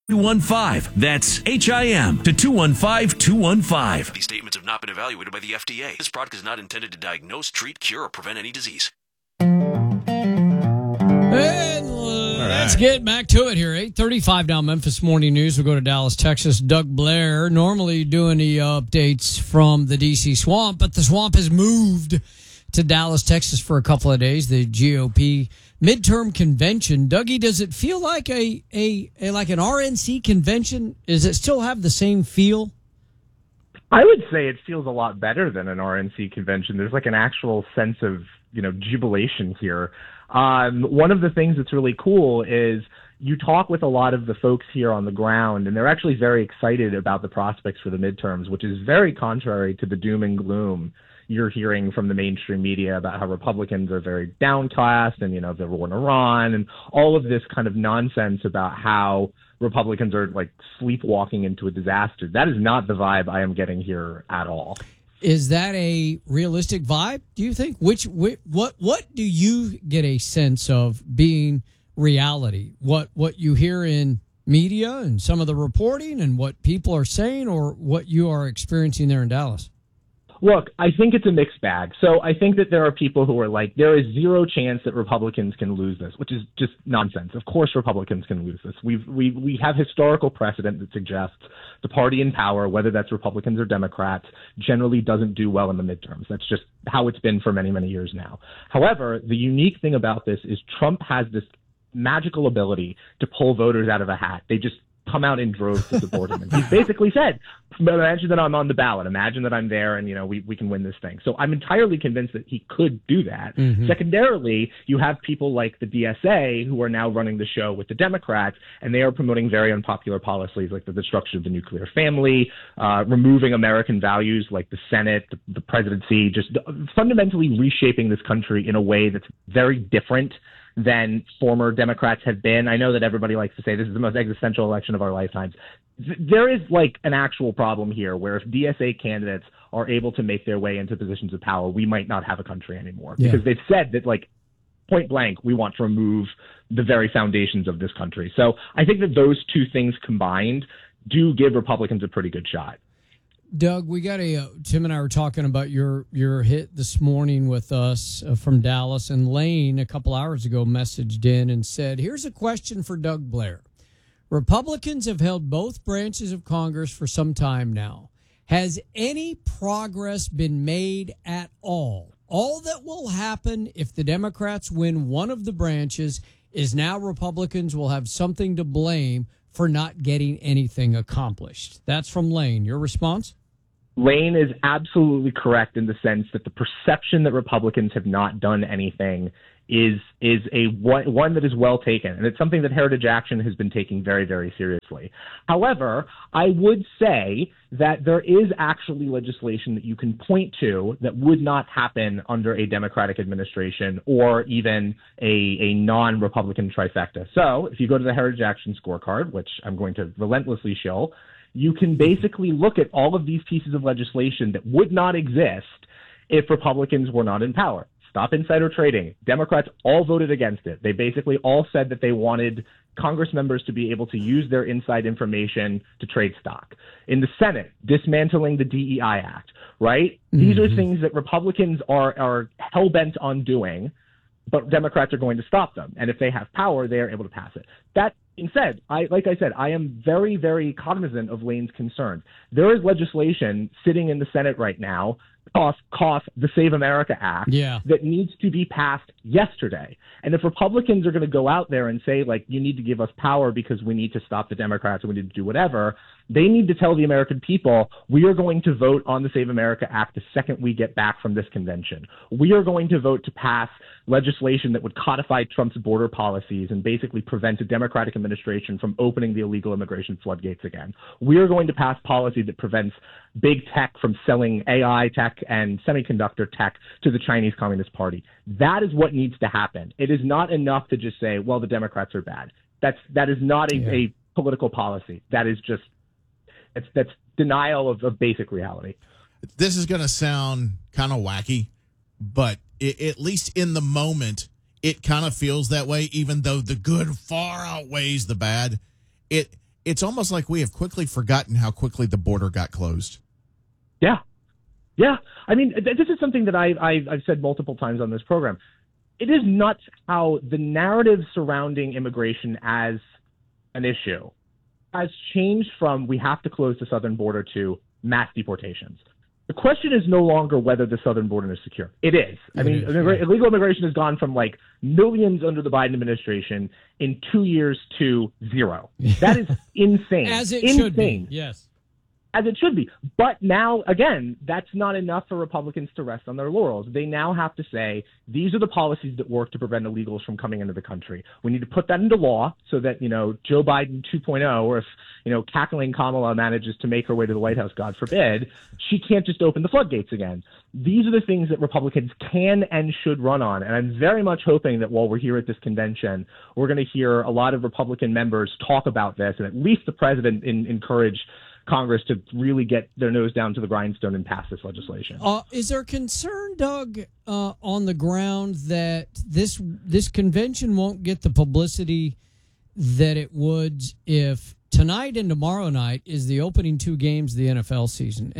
215. That's HIM to 215-215. These statements have not been evaluated by the FDA. This product is not intended to diagnose, treat, cure, or prevent any disease. And let's get back to it here. 8:35 now, Memphis Morning News. We'll go to Dallas, Texas. Doug Blair, normally doing the updates from the D.C. swamp, but the swamp has moved to Dallas, Texas for a couple of days. The GOP midterm convention. Dougie, does it feel like a like an RNC convention? Does it still have the same feel? I would say it feels a lot better than an RNC convention. There's like an actual sense of, jubilation here. One of the things that's really cool is you talk with a lot of the folks here on the ground, and they're actually very excited about the prospects for the midterms, which is very contrary to the doom and gloom you're hearing from the mainstream media about how Republicans are very downcast and, the war in Iran and all of this kind of nonsense about how Republicans are like sleepwalking into a disaster. That is not the vibe I am getting here at all. Is that a realistic vibe, do you think? What do you get a sense of being reality? What you hear in media and some of the reporting and what people are saying, or what you are experiencing there in Dallas? Look, I think it's a mixed bag. So I think that there are people who are like, there is zero chance that Republicans can lose this, which is just nonsense. Of course Republicans can lose this. We have historical precedent that suggests the party in power, whether that's Republicans or Democrats, generally doesn't do well in the midterms. That's just how it's been for many, many years now. However, the unique thing about this is Trump has this magical ability to pull voters out of a hat. They just come out in droves to support him. And he's basically said, imagine that I'm on the ballot. Imagine that I'm there and, we can win this thing. So I'm entirely convinced that he could do that. Mm-hmm. Secondarily, you have people like the DSA who are now running the show with the Democrats, and they are promoting very unpopular policies like the destruction of the nuclear family, removing American values like the Senate, the presidency, just fundamentally reshaping this country in a way that's very different than former Democrats have been. I know that everybody likes to say this is the most existential election of our lifetimes. There is like an actual problem here where if DSA candidates are able to make their way into positions of power, we might not have a country anymore. Yeah. Because they've said that, like, point blank, we want to remove the very foundations of this country. So I think that those two things combined do give Republicans a pretty good shot. Doug, we got Tim and I were talking about your hit this morning with us from Dallas, and Lane a couple hours ago messaged in and said, here's a question for Doug Blair. Republicans have held both branches of Congress for some time now. Has any progress been made at all? All that will happen if the Democrats win one of the branches is now Republicans will have something to blame for not getting anything accomplished. That's from Lane. Your response? Lane is absolutely correct in the sense that the perception that Republicans have not done anything is a one that is well taken, and it's something that Heritage Action has been taking very, very seriously. However, I would say that there is actually legislation that you can point to that would not happen under a Democratic administration or even a non-Republican trifecta. So if you go to the Heritage Action scorecard, which I'm going to relentlessly shill, you can basically look at all of these pieces of legislation that would not exist if Republicans were not in power. Stop insider trading. Democrats all voted against it. They basically all said that they wanted Congress members to be able to use their inside information to trade stock. In the Senate, dismantling the DEI Act, right? Mm-hmm. These are things that Republicans are hell-bent on doing, but Democrats are going to stop them. And if they have power, they are able to pass it. That being said, I am very, very cognizant of Lane's concerns. There is legislation sitting in the Senate right now, cough, the Save America Act, that needs to be passed yesterday. And if Republicans are going to go out there and say, like, you need to give us power because we need to stop the Democrats and we need to do whatever, they need to tell the American people, we are going to vote on the Save America Act the second we get back from this convention. We are going to vote to pass legislation that would codify Trump's border policies and basically prevent a Democratic administration from opening the illegal immigration floodgates again. We are going to pass policy that prevents big tech from selling AI tech and semiconductor tech to the Chinese Communist Party. That is what needs to happen. It is not enough to just say, well, the Democrats are bad. That is not a political policy. That is just that's denial of basic reality. This is going to sound kind of wacky, but at least in the moment, it kind of feels that way, even though the good far outweighs the bad. it's almost like we have quickly forgotten how quickly the border got closed. Yeah. Yeah. I mean, this is something that I've said multiple times on this program. It is nuts how the narrative surrounding immigration as an issue has changed from we have to close the southern border to mass deportations. The question is no longer whether the southern border is secure. It is. Illegal immigration has gone from like millions under the Biden administration in 2 years to zero. That is insane. As it insane. should be. Yes. As it should be. But now, again, that's not enough for Republicans to rest on their laurels. They now have to say, these are the policies that work to prevent illegals from coming into the country. We need to put that into law so that, Joe Biden 2.0, or if, cackling Kamala manages to make her way to the White House, God forbid, she can't just open the floodgates again. These are the things that Republicans can and should run on. And I'm very much hoping that while we're here at this convention, we're going to hear a lot of Republican members talk about this, and at least the president encourage Congress to really get their nose down to the grindstone and pass this legislation. Is there concern, Doug, on the ground that this convention won't get the publicity that it would if tonight and tomorrow night is the opening two games of the NFL season?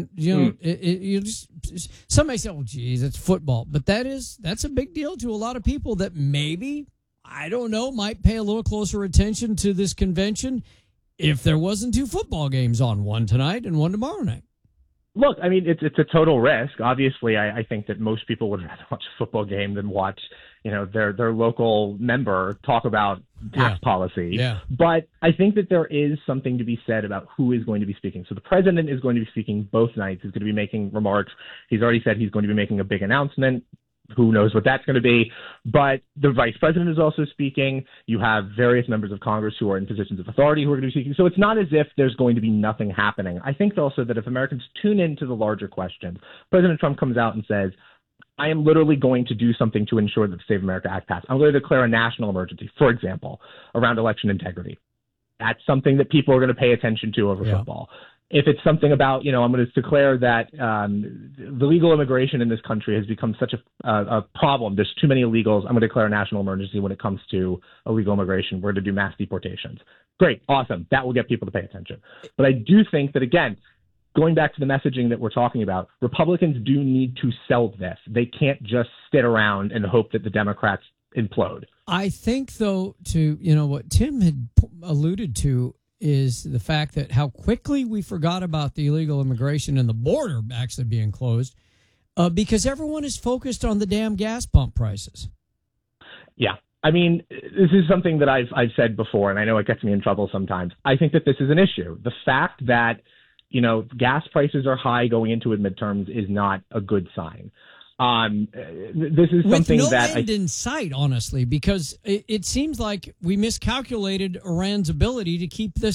Some may say, "Oh, geez, it's football," but that's a big deal to a lot of people that maybe, I don't know, might pay a little closer attention to this convention if there wasn't two football games on, one tonight and one tomorrow night. Look, I mean, it's a total risk. Obviously, I think that most people would rather watch a football game than watch, their local member talk about tax policy. Yeah. But I think that there is something to be said about who is going to be speaking. So the president is going to be speaking both nights. He's going to be making remarks. He's already said he's going to be making a big announcement. Who knows what that's going to be? But the vice president is also speaking. You have various members of Congress who are in positions of authority who are going to be speaking. So it's not as if there's going to be nothing happening. I think also that if Americans tune into the larger questions, President Trump comes out and says, I am literally going to do something to ensure that the Save America Act passes. I'm going to declare a national emergency, for example, around election integrity. That's something that people are going to pay attention to over football. If it's something about, I'm going to declare that the legal immigration in this country has become such a problem. There's too many illegals. I'm going to declare a national emergency when it comes to illegal immigration. We're going to do mass deportations. Great. Awesome. That will get people to pay attention. But I do think that, again, going back to the messaging that we're talking about, Republicans do need to sell this. They can't just sit around and hope that the Democrats implode. I think, though, to, what Tim had alluded to, is the fact that how quickly we forgot about the illegal immigration and the border actually being closed because everyone is focused on the damn gas pump prices. Yeah. I mean, this is something that I've said before, and I know it gets me in trouble sometimes. I think that this is an issue. The fact that, gas prices are high going into midterms is not a good sign. This is something with no that end in sight, honestly, because it seems like we miscalculated Iran's ability to keep this